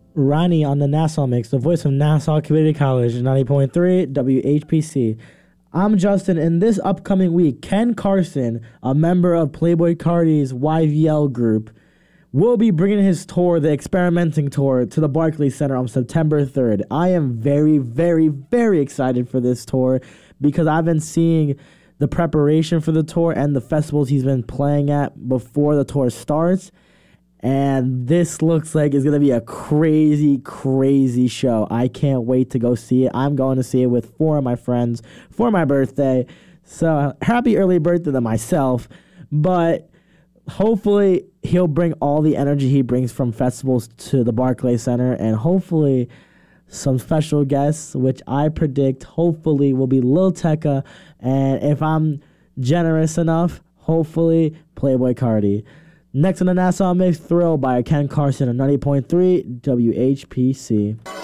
Ronnie on the Nassau Mix, the voice of Nassau Community College, 90.3 WHPC. I'm Justin, and this upcoming week, Ken Carson, a member of Playboi Carti's YVL group, will be bringing his tour, the Experimenting Tour, to the Barclays Center on September 3rd. I am very, very, very excited for this tour because I've been seeing the preparation for the tour and the festivals he's been playing at before the tour starts. And this looks like it's going to be a crazy, crazy show. I can't wait to go see it. I'm going to see it with 4 of my friends for my birthday. So happy early birthday to myself. But hopefully he'll bring all the energy he brings from festivals to the Barclays Center. And hopefully some special guests, which I predict hopefully will be Lil Tecca. And if I'm generous enough, hopefully Playboi Carti. Next on the Nassau Mix, Thrill by Ken Carson on 90.3 WHPC.